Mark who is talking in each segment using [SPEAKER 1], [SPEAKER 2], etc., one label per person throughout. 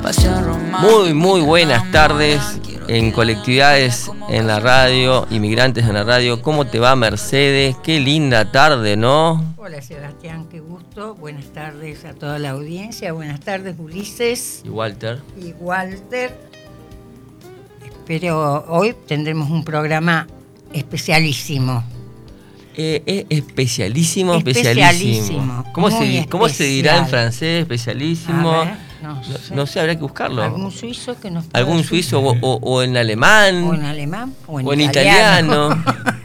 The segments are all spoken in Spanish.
[SPEAKER 1] Muy buenas tardes en Colectividades en la radio, Inmigrantes en la radio. ¿Cómo te va, Mercedes? Qué linda tarde, ¿no?
[SPEAKER 2] Hola, Sebastián, qué gusto. Buenas tardes a toda la audiencia. Buenas tardes, Ulises.
[SPEAKER 1] Y Walter.
[SPEAKER 2] Pero hoy tendremos un programa especialísimo.
[SPEAKER 1] Especialísimo. ¿Cómo se dirá en francés? Especialísimo. No sé, habrá que buscarlo.
[SPEAKER 2] ¿Algún suizo que nos pueda
[SPEAKER 1] ¿Algún suizo o en alemán?
[SPEAKER 2] O en italiano.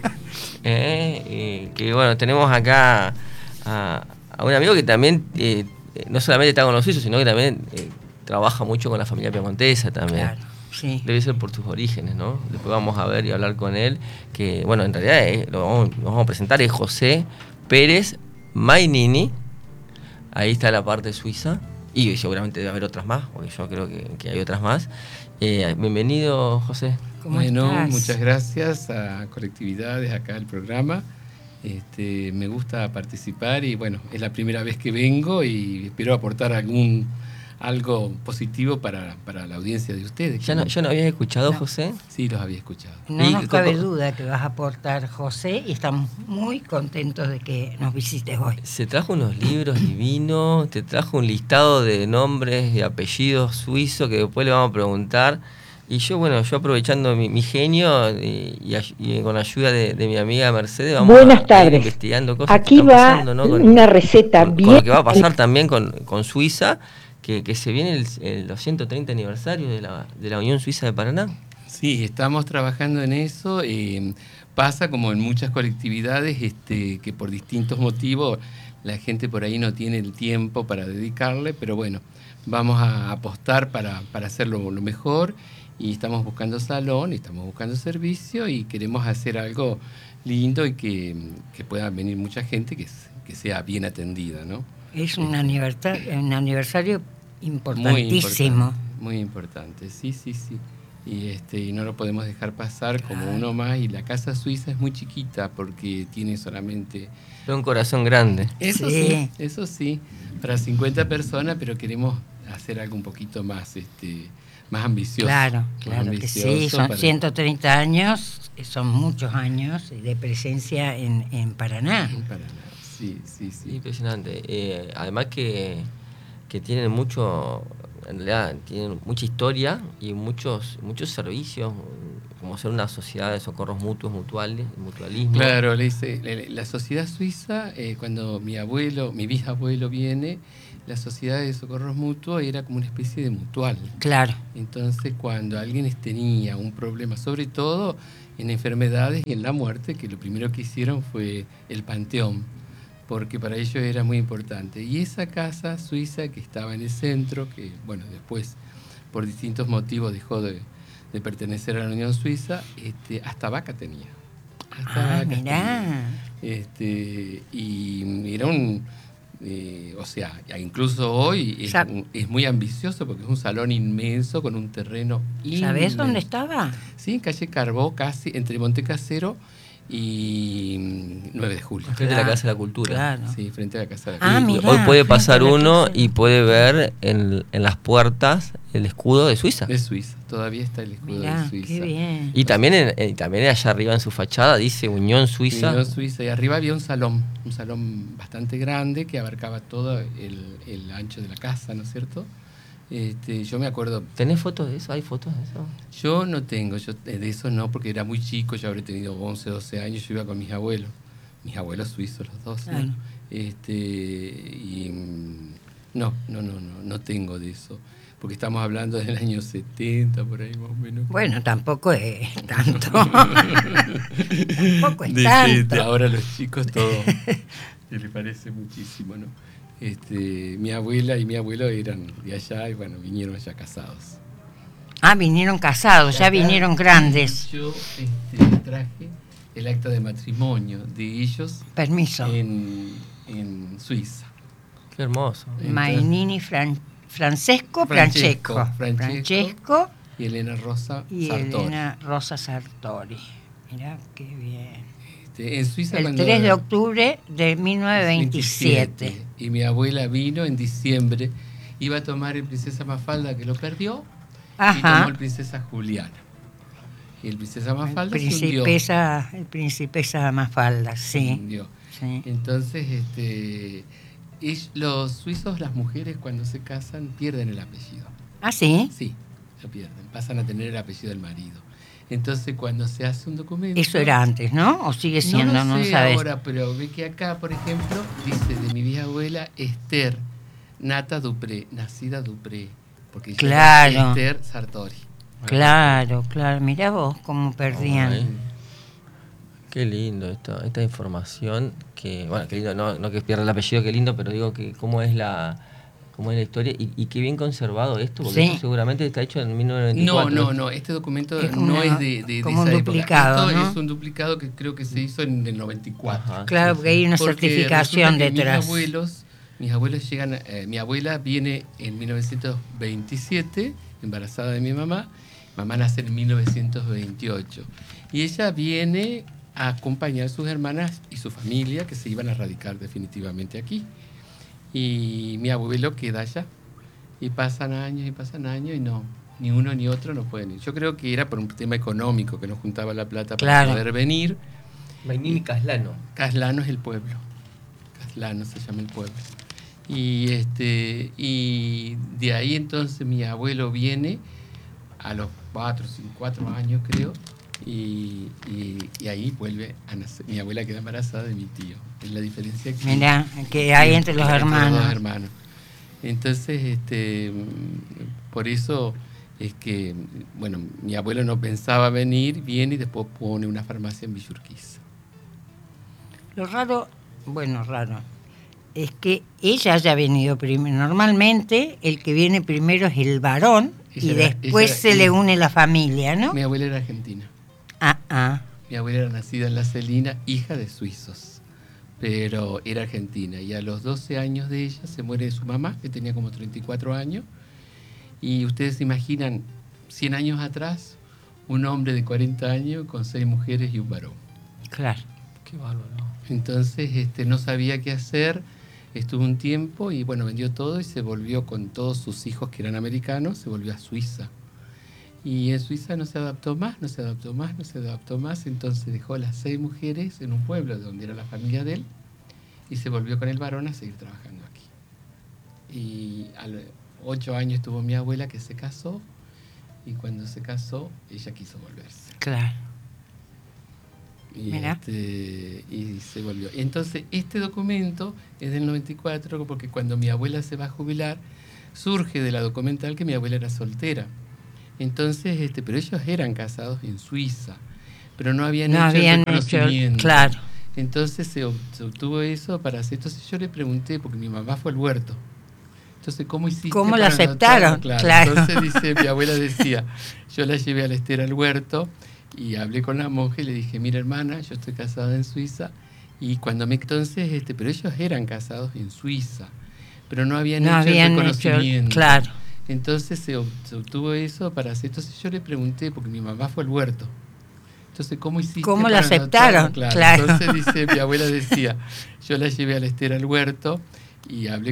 [SPEAKER 1] Que bueno, tenemos acá a un amigo que también no solamente está con los suizos, sino que también trabaja mucho con la familia piemontesa también.
[SPEAKER 2] Claro, sí.
[SPEAKER 1] Debe ser por tus orígenes, ¿no? Después vamos a ver y hablar con él, que bueno, en realidad lo vamos a presentar, es José Pérez Mainini. Ahí está la parte suiza. Y seguramente debe haber otras más, porque yo creo que hay otras más. Bienvenido, José.
[SPEAKER 2] ¿Cómo estás?
[SPEAKER 3] Muchas gracias a Colectividades, acá al programa. Me gusta participar y bueno, es la primera vez que vengo y espero aportar algo positivo para la audiencia de ustedes.
[SPEAKER 1] ¿Ya no habías escuchado, José?
[SPEAKER 3] Sí, los había escuchado.
[SPEAKER 2] No nos cabe duda que vas a aportar, José, y estamos muy contentos de que nos visites hoy.
[SPEAKER 1] Se trajo unos libros divinos, te trajo un listado de nombres y apellidos suizos que después le vamos a preguntar. Y yo aprovechando mi genio y con la ayuda de mi amiga Mercedes, vamos a ir investigando cosas.
[SPEAKER 4] Aquí
[SPEAKER 1] que
[SPEAKER 4] va
[SPEAKER 1] pasando, ¿no?
[SPEAKER 4] una receta bien.
[SPEAKER 1] Con lo que va a pasar también con Suiza, que se viene los 130 aniversarios de la Unión Suiza de Paraná.
[SPEAKER 3] Sí, estamos trabajando en eso. Pasa como en muchas colectividades que por distintos motivos la gente por ahí no tiene el tiempo para dedicarle, pero bueno, vamos a apostar para hacerlo lo mejor. Y estamos buscando salón, estamos buscando servicio y queremos hacer algo lindo y que pueda venir mucha gente que sea bien atendida, ¿no?
[SPEAKER 2] Es un aniversario importantísimo.
[SPEAKER 3] Muy importante, sí. Y no lo podemos dejar pasar como uno más. Y la casa suiza es muy chiquita porque tiene solamente...
[SPEAKER 1] Un corazón grande.
[SPEAKER 3] Eso sí, para 50 personas, pero queremos hacer algo un poquito más... más ambicioso.
[SPEAKER 2] Claro que sí, son 130 años, son muchos años de presencia en Paraná.
[SPEAKER 3] En Paraná, sí.
[SPEAKER 1] Impresionante. Además que tienen en realidad tienen mucha historia y muchos servicios, como ser una sociedad de socorros mutualismo.
[SPEAKER 3] Claro, la sociedad suiza, cuando mi bisabuelo viene, la sociedad de socorros mutuos era como una especie de mutual.
[SPEAKER 2] Claro.
[SPEAKER 3] Entonces, cuando alguien tenía un problema, sobre todo en enfermedades y en la muerte, que lo primero que hicieron fue el panteón, porque para ellos era muy importante. Y esa casa suiza que estaba en el centro, que bueno, después por distintos motivos dejó de pertenecer a la Unión Suiza, hasta vaca tenía.
[SPEAKER 2] Mirá.
[SPEAKER 3] Y era incluso hoy es muy ambicioso porque es un salón inmenso con un terreno inmenso.
[SPEAKER 2] ¿Sabés dónde estaba?
[SPEAKER 3] Sí, en calle Carbó, casi entre Montecasero y 9 de julio.
[SPEAKER 1] Frente a la Casa de la Cultura.
[SPEAKER 2] Claro.
[SPEAKER 3] Sí, frente a la Casa de la Cultura.
[SPEAKER 2] Mirá,
[SPEAKER 1] hoy puede pasar uno y puede ver en las puertas el escudo de Suiza.
[SPEAKER 3] De Suiza, todavía está el escudo de Suiza.
[SPEAKER 2] Qué bien.
[SPEAKER 1] Y también allá arriba en su fachada dice Unión Suiza.
[SPEAKER 3] Unión Suiza, y arriba había un salón bastante grande que abarcaba todo el ancho de la casa, ¿no es cierto? Yo me acuerdo...
[SPEAKER 1] ¿Tenés fotos de eso? ¿Hay fotos de eso?
[SPEAKER 3] Yo no tengo, de eso no, porque era muy chico, yo habré tenido 11, 12 años, yo iba con mis abuelos suizos los dos,
[SPEAKER 2] claro.
[SPEAKER 3] ¿no? No tengo de eso, porque estamos hablando del año 70, por ahí más o menos.
[SPEAKER 2] Bueno, tampoco es tanto. Tampoco es tanto.
[SPEAKER 3] Ahora los chicos todo les parece muchísimo, ¿no? Mi abuela y mi abuelo eran de allá y bueno, vinieron allá casados.
[SPEAKER 2] Vinieron casados, ya vinieron grandes.
[SPEAKER 3] Yo traje el acta de matrimonio de ellos.
[SPEAKER 2] Permiso.
[SPEAKER 3] En Suiza.
[SPEAKER 1] Qué hermoso.
[SPEAKER 2] Mainini Francesco.
[SPEAKER 3] Y Elena Rosa
[SPEAKER 2] Sartori. Mirá qué bien.
[SPEAKER 3] En Suiza
[SPEAKER 2] el 3 de octubre de 1927.
[SPEAKER 3] Y mi abuela vino en diciembre iba a tomar el Princesa Mafalda, que lo perdió,
[SPEAKER 2] Ajá.
[SPEAKER 3] y tomó el Princesa Juliana. Y el Princesa Mafalda se hundió.
[SPEAKER 2] El Princesa Mafalda, sí.
[SPEAKER 3] Se hundió.
[SPEAKER 2] Sí.
[SPEAKER 3] Entonces, los suizos, las mujeres cuando se casan pierden el apellido.
[SPEAKER 2] ¿Ah, sí?
[SPEAKER 3] Sí, lo pierden, pasan a tener el apellido del marido. Entonces cuando se hace un documento...
[SPEAKER 2] Eso era antes, ¿no? ¿O sigue siendo?
[SPEAKER 3] No lo sé
[SPEAKER 2] sabes.
[SPEAKER 3] ahora, pero ve que acá, por ejemplo, dice de mi bisabuela Esther Nata Dupré, nacida Dupré, porque
[SPEAKER 2] claro.
[SPEAKER 3] ella era Esther Sartori.
[SPEAKER 2] Claro, mirá vos cómo perdían.
[SPEAKER 1] Ay, qué lindo esta información, que bueno, qué lindo, no que pierda el apellido, qué lindo, pero digo que cómo es la historia y qué bien conservado esto, porque
[SPEAKER 2] sí.
[SPEAKER 1] esto seguramente está hecho en 1994.
[SPEAKER 3] No, este documento
[SPEAKER 2] no
[SPEAKER 3] es de
[SPEAKER 2] como
[SPEAKER 3] esa
[SPEAKER 2] un duplicado,
[SPEAKER 3] época. Esto
[SPEAKER 2] ¿no?
[SPEAKER 3] es un duplicado que creo que se hizo en el 94.
[SPEAKER 1] Ajá,
[SPEAKER 2] claro, porque hay una certificación detrás.
[SPEAKER 3] Mis abuelos llegan, mi abuela viene en 1927, embarazada de mi mamá nace en 1928, y ella viene a acompañar a sus hermanas y su familia que se iban a radicar definitivamente aquí. Y mi abuelo queda allá. Y pasan años y no, ni uno ni otro no pueden ir. Yo creo que era por un tema económico, que no juntaba la plata para poder venir.
[SPEAKER 1] Mainini Caslano.
[SPEAKER 3] Caslano es el pueblo. Caslano se llama el pueblo. Y de ahí entonces mi abuelo viene a los 4 años creo, y ahí vuelve a nacer. Mi abuela queda embarazada de mi tío. Es la diferencia que,
[SPEAKER 2] mirá, que hay entre los hermanos.
[SPEAKER 3] Los hermanos. Entonces, por eso es que, bueno, mi abuelo no pensaba venir, viene y después pone una farmacia en Villurquiza.
[SPEAKER 2] Lo raro, es que ella haya venido primero. Normalmente el que viene primero es el varón y después se le une la familia, ¿no?
[SPEAKER 3] Mi abuela era argentina. Mi abuela era nacida en La Celina, hija de suizos, pero era argentina. Y a los 12 años de ella se muere su mamá, que tenía como 34 años. Y ustedes se imaginan, 100 años atrás, un hombre de 40 años con 6 mujeres y un varón.
[SPEAKER 2] Claro.
[SPEAKER 1] Qué bárbaro.
[SPEAKER 3] Entonces no sabía qué hacer, estuvo un tiempo y bueno, vendió todo y se volvió con todos sus hijos que eran americanos, se volvió a Suiza. Y en Suiza no se adaptó más, entonces dejó las 6 mujeres en un pueblo donde era la familia de él y se volvió con el varón a seguir trabajando aquí. Y a los 8 años tuvo mi abuela que se casó y cuando se casó ella quiso volverse.
[SPEAKER 2] Claro.
[SPEAKER 3] Y se volvió. Entonces, este documento es del 94 porque cuando mi abuela se va a jubilar, surge de la documental que mi abuela era soltera. Entonces, pero ellos eran casados en Suiza, pero no habían hecho el reconocimiento.
[SPEAKER 2] Claro.
[SPEAKER 3] Entonces se obtuvo eso para hacer. Entonces yo le pregunté, porque mi mamá fue al huerto. Entonces, ¿cómo hiciste?
[SPEAKER 2] ¿Cómo la aceptaron? Claro.
[SPEAKER 3] Entonces dice, mi abuela decía, yo la llevé a la Esther al huerto y hablé con la monja y le dije, mira hermana, yo estoy casada en Suiza. Y cuando entonces, pero ellos eran casados en Suiza, pero no habían hecho el reconocimiento.
[SPEAKER 2] Claro.
[SPEAKER 3] Entonces se obtuvo eso para hacer. Entonces yo le pregunté, porque mi mamá fue al huerto. Entonces, ¿cómo hiciste?
[SPEAKER 2] ¿Cómo la aceptaron?
[SPEAKER 3] Claro. Entonces dice, mi abuela decía, yo la llevé a la Esther al huerto y hablé